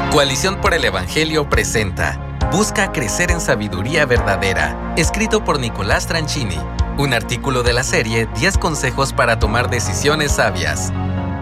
Coalición por el Evangelio presenta Busca crecer en sabiduría verdadera, escrito por Nicolás Tranchini, un artículo de la serie 10 consejos para tomar decisiones sabias.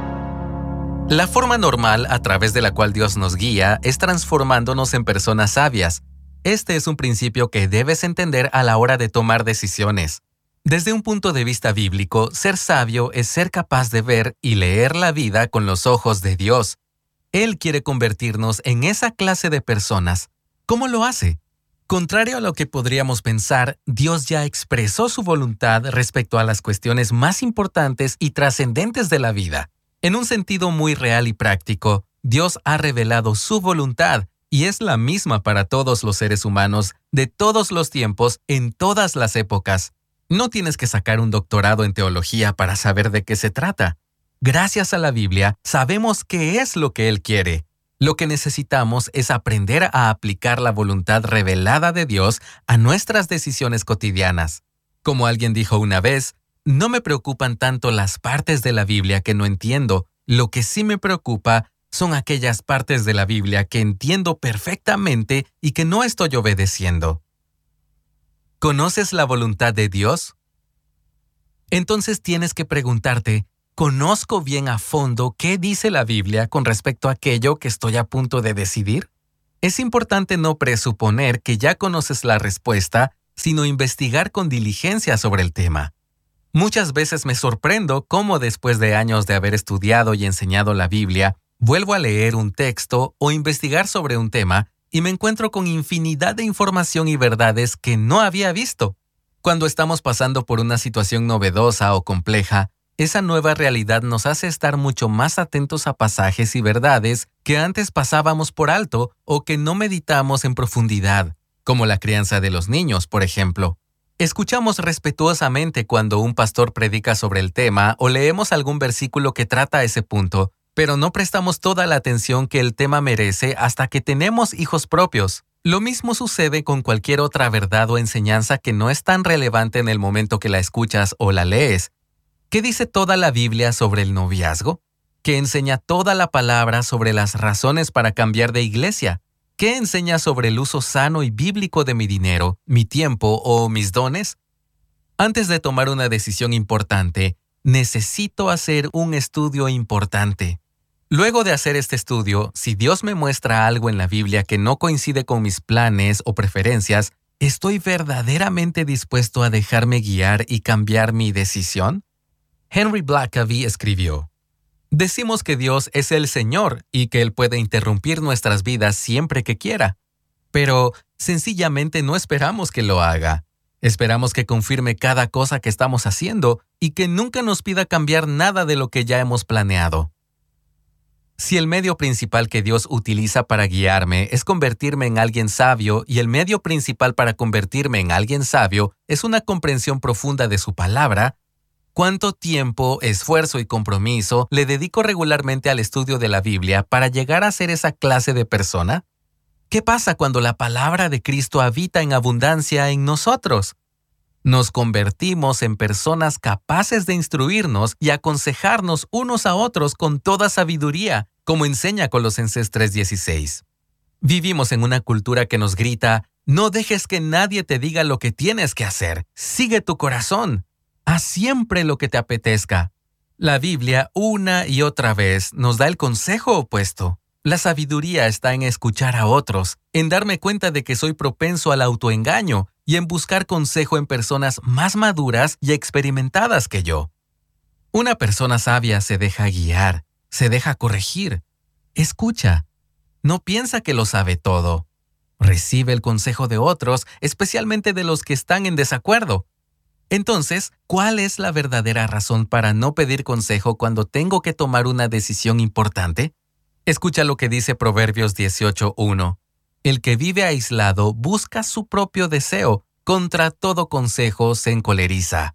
La forma normal a través de la cual Dios nos guía es transformándonos en personas sabias. Este es un principio que debes entender a la hora de tomar decisiones. Desde un punto de vista bíblico, ser sabio es ser capaz de ver y leer la vida con los ojos de Dios. Él quiere convertirnos en esa clase de personas. ¿Cómo lo hace? Contrario a lo que podríamos pensar, Dios ya expresó su voluntad respecto a las cuestiones más importantes y trascendentes de la vida. En un sentido muy real y práctico, Dios ha revelado su voluntad y es la misma para todos los seres humanos de todos los tiempos, en todas las épocas. No tienes que sacar un doctorado en teología para saber de qué se trata. Gracias a la Biblia, sabemos qué es lo que Él quiere. Lo que necesitamos es aprender a aplicar la voluntad revelada de Dios a nuestras decisiones cotidianas. Como alguien dijo una vez, no me preocupan tanto las partes de la Biblia que no entiendo. Lo que sí me preocupa son aquellas partes de la Biblia que entiendo perfectamente y que no estoy obedeciendo. ¿Conoces la voluntad de Dios? Entonces tienes que preguntarte, ¿conozco bien a fondo qué dice la Biblia con respecto a aquello que estoy a punto de decidir? Es importante no presuponer que ya conoces la respuesta, sino investigar con diligencia sobre el tema. Muchas veces me sorprendo cómo después de años de haber estudiado y enseñado la Biblia, vuelvo a leer un texto o investigar sobre un tema y me encuentro con infinidad de información y verdades que no había visto. Cuando estamos pasando por una situación novedosa o compleja, esa nueva realidad nos hace estar mucho más atentos a pasajes y verdades que antes pasábamos por alto o que no meditamos en profundidad, como la crianza de los niños, por ejemplo. Escuchamos respetuosamente cuando un pastor predica sobre el tema o leemos algún versículo que trata ese punto, pero no prestamos toda la atención que el tema merece hasta que tenemos hijos propios. Lo mismo sucede con cualquier otra verdad o enseñanza que no es tan relevante en el momento que la escuchas o la lees. ¿Qué dice toda la Biblia sobre el noviazgo? ¿Qué enseña toda la palabra sobre las razones para cambiar de iglesia? ¿Qué enseña sobre el uso sano y bíblico de mi dinero, mi tiempo o mis dones? Antes de tomar una decisión importante, necesito hacer un estudio importante. Luego de hacer este estudio, si Dios me muestra algo en la Biblia que no coincide con mis planes o preferencias, ¿estoy verdaderamente dispuesto a dejarme guiar y cambiar mi decisión? Henry Blackaby escribió, «Decimos que Dios es el Señor y que Él puede interrumpir nuestras vidas siempre que quiera. Pero sencillamente no esperamos que lo haga. Esperamos que confirme cada cosa que estamos haciendo y que nunca nos pida cambiar nada de lo que ya hemos planeado». Si el medio principal que Dios utiliza para guiarme es convertirme en alguien sabio y el medio principal para convertirme en alguien sabio es una comprensión profunda de su palabra, ¿cuánto tiempo, esfuerzo y compromiso le dedico regularmente al estudio de la Biblia para llegar a ser esa clase de persona? ¿Qué pasa cuando la palabra de Cristo habita en abundancia en nosotros? Nos convertimos en personas capaces de instruirnos y aconsejarnos unos a otros con toda sabiduría, como enseña Colosenses 3:16. Vivimos en una cultura que nos grita, no dejes que nadie te diga lo que tienes que hacer, sigue tu corazón. Haz siempre lo que te apetezca. La Biblia una y otra vez nos da el consejo opuesto. La sabiduría está en escuchar a otros, en darme cuenta de que soy propenso al autoengaño y en buscar consejo en personas más maduras y experimentadas que yo. Una persona sabia se deja guiar, se deja corregir. Escucha. No piensa que lo sabe todo. Recibe el consejo de otros, especialmente de los que están en desacuerdo. Entonces, ¿cuál es la verdadera razón para no pedir consejo cuando tengo que tomar una decisión importante? Escucha lo que dice Proverbios 18:1. El que vive aislado busca su propio deseo, contra todo consejo se encoleriza.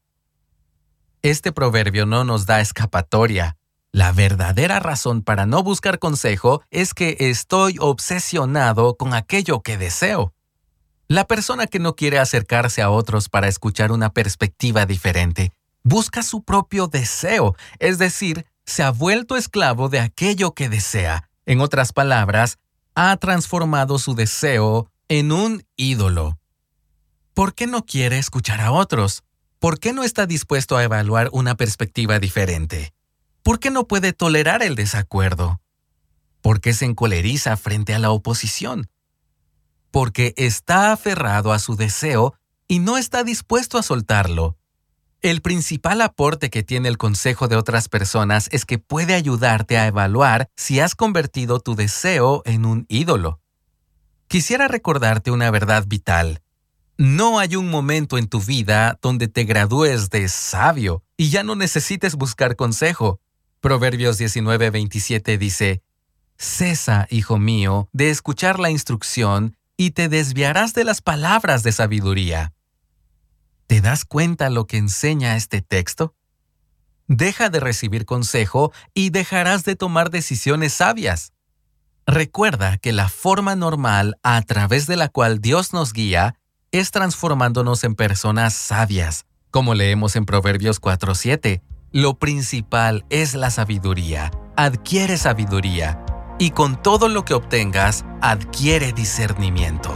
Este proverbio no nos da escapatoria. La verdadera razón para no buscar consejo es que estoy obsesionado con aquello que deseo. La persona que no quiere acercarse a otros para escuchar una perspectiva diferente, busca su propio deseo, es decir, se ha vuelto esclavo de aquello que desea. En otras palabras, ha transformado su deseo en un ídolo. ¿Por qué no quiere escuchar a otros? ¿Por qué no está dispuesto a evaluar una perspectiva diferente? ¿Por qué no puede tolerar el desacuerdo? ¿Por qué se encoleriza frente a la oposición? Porque está aferrado a su deseo y no está dispuesto a soltarlo. El principal aporte que tiene el consejo de otras personas es que puede ayudarte a evaluar si has convertido tu deseo en un ídolo. Quisiera recordarte una verdad vital. No hay un momento en tu vida donde te gradúes de sabio y ya no necesites buscar consejo. Proverbios 19:27 dice: «Cesa, hijo mío, de escuchar la instrucción y te desviarás de las palabras de sabiduría». ¿Te das cuenta lo que enseña este texto? Deja de recibir consejo y dejarás de tomar decisiones sabias. Recuerda que la forma normal a través de la cual Dios nos guía es transformándonos en personas sabias. Como leemos en Proverbios 4:7, lo principal es la sabiduría. Adquiere sabiduría y con todo lo que obtengas, adquiere discernimiento.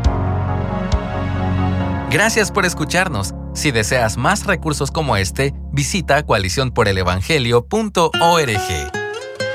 Gracias por escucharnos. Si deseas más recursos como este, visita coaliciónporelevangelio.org.